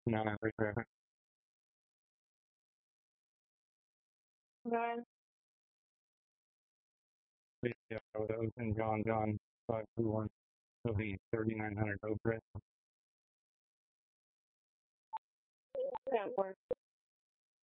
No, for sure. Right. Yeah, with Ocean John 521. So the 3900 Oprah. That works.